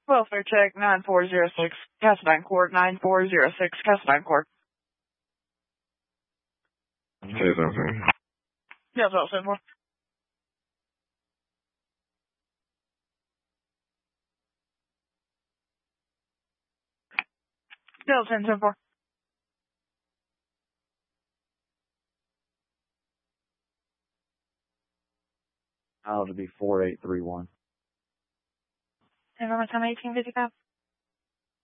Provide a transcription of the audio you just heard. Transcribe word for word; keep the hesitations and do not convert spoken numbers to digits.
Welfare check nine four zero six, Cassadine Court, nine four zero six, Cassadine Court. Say something. Yes, I'll send more. Yes, ten ten four. Oh, it'll be four eight three one. And on my time eighteen fifty-five.